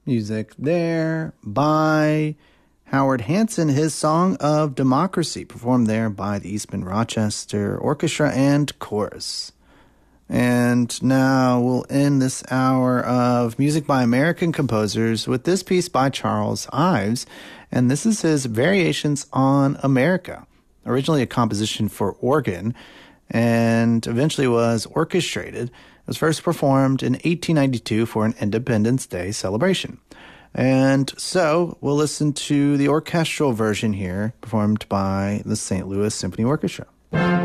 Music there by Howard Hanson, his Song of Democracy, performed there by the Eastman Rochester Orchestra and Chorus. And now we'll end this hour of music by American composers with this piece by Charles Ives, and this is his Variations on America, originally a composition for organ, and eventually was orchestrated. It was first performed in 1892 for an Independence Day celebration. And so we'll listen to the orchestral version here, performed by the St. Louis Symphony Orchestra.